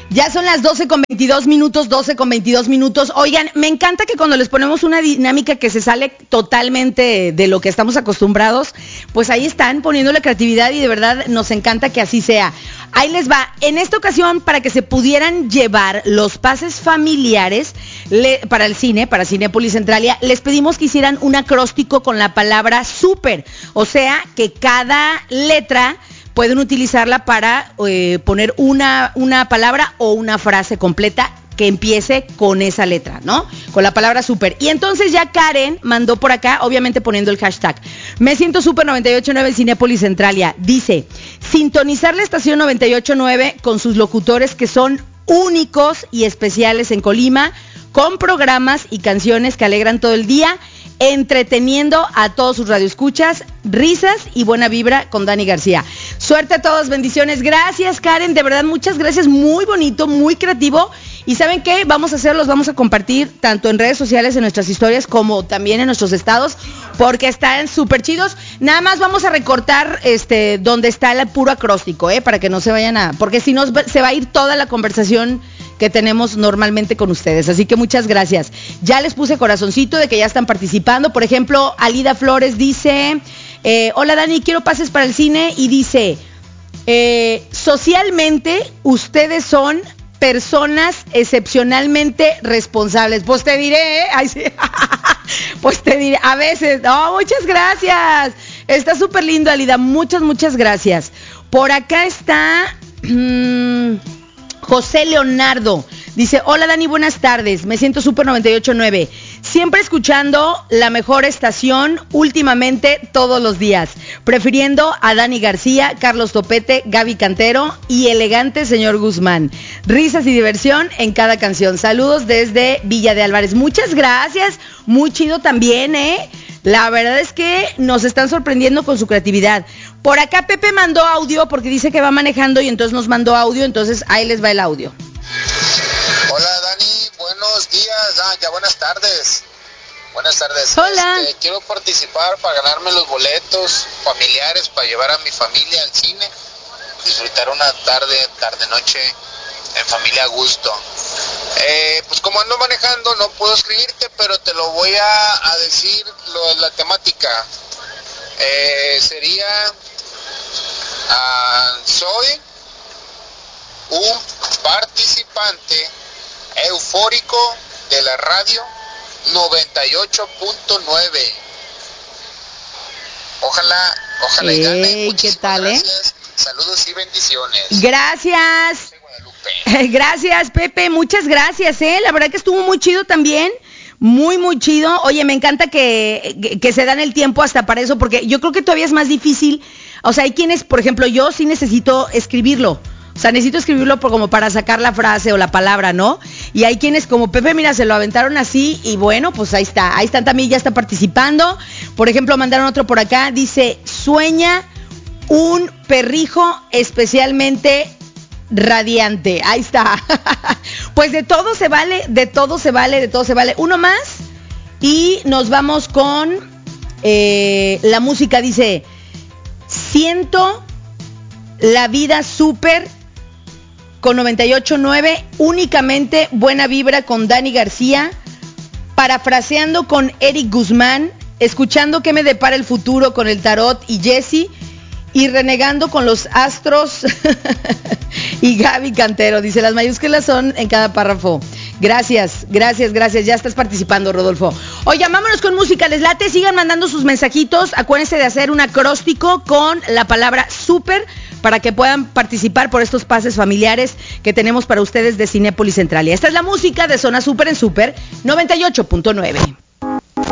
Ya son las 12:22, 12:22. Oigan, me encanta que cuando les ponemos una dinámica que se sale totalmente de lo que estamos acostumbrados, pues ahí están poniéndole creatividad y de verdad nos encanta que así sea. Ahí les va. En esta ocasión, para que se pudieran llevar los pases familiares para el cine, para Cinépolis Centralia, les pedimos que hicieran un acróstico con la palabra súper. O sea, que cada letra pueden utilizarla para poner una palabra o una frase completa que empiece con esa letra, ¿no? Con la palabra súper. Y entonces ya Karen mandó por acá, obviamente poniendo el hashtag. Me siento súper 98.9 Cinépolis Centralia. Dice, sintonizar la estación 98.9 con sus locutores que son únicos y especiales en Colima, con programas y canciones que alegran todo el día, entreteniendo a todos sus radioescuchas, risas y buena vibra con Dani García. Suerte a todos, bendiciones. Gracias, Karen, de verdad, muchas gracias. Muy bonito, muy creativo. Y ¿saben qué? Vamos a compartir tanto en redes sociales, en nuestras historias, como también en nuestros estados, porque están súper chidos. Nada más vamos a recortar donde está el puro acróstico, para que no se vayan porque si no se va a ir toda la conversación que tenemos normalmente con ustedes. Así que muchas gracias. Ya les puse corazoncito de que ya están participando. Por ejemplo, Alida Flores dice, hola Dani, quiero pases para el cine. Y dice, socialmente ustedes son personas excepcionalmente responsables. Pues te diré, ay, sí. Pues te diré, a veces. Oh, muchas gracias. Está súper lindo, Alida. Muchas gracias. Por acá está José Leonardo. Dice, hola Dani, buenas tardes. Me siento súper 98.9. Siempre escuchando la mejor estación, últimamente todos los días. Prefiriendo a Dani García, Carlos Topete, Gaby Cantero y elegante señor Guzmán. Risas y diversión en cada canción. Saludos desde Villa de Álvarez. Muchas gracias. Muy chido también, La verdad es que nos están sorprendiendo con su creatividad. Por acá Pepe mandó audio porque dice que va manejando y entonces nos mandó audio. Entonces ahí les va el audio. Hola Dani, buenos días, ya buenas tardes. Buenas tardes. Hola. Quiero participar para ganarme los boletos familiares para llevar a mi familia al cine, disfrutar una tarde-noche en familia a gusto. Pues como ando manejando no puedo escribirte, pero te lo voy a decir la temática. Sería, soy un participante eufórico de la radio 98.9. Ojalá y gane. ¿Qué tal, gracias. Saludos y bendiciones. Gracias. Gracias, Pepe, muchas gracias, La verdad que estuvo muy chido también. Muy chido. Oye, me encanta que se dan el tiempo hasta para eso, porque yo creo que todavía es más difícil. O sea, hay quienes, por ejemplo, yo sí necesito escribirlo. O sea, necesito escribirlo como para sacar la frase o la palabra, ¿no? Y hay quienes como Pepe, mira, se lo aventaron así y bueno, pues ahí está. Ahí están también, ya está participando. Por ejemplo, mandaron otro por acá. Dice, sueña un perrijo especialmente radiante. Ahí está. Pues de todo se vale. Uno más y nos vamos con la música. Dice, siento la vida súper con 98.9, únicamente buena vibra con Dani García, parafraseando con Eric Guzmán, escuchando qué me depara el futuro con el tarot y Jessy, y renegando con los astros y Gaby Cantero. Dice, las mayúsculas son en cada párrafo. Gracias, ya estás participando, Rodolfo. Oigan, vámonos con música, les late, sigan mandando sus mensajitos, acuérdense de hacer un acróstico con la palabra súper para que puedan participar por estos pases familiares que tenemos para ustedes de Cinépolis Centralia. Esta es la música de Zona Súper en Súper 98.9.